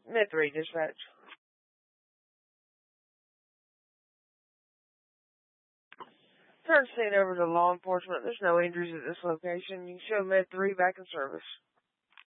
Med 3 dispatch. Turn scene over to law enforcement. There's no injuries at this location. You can show Med 3 back in service.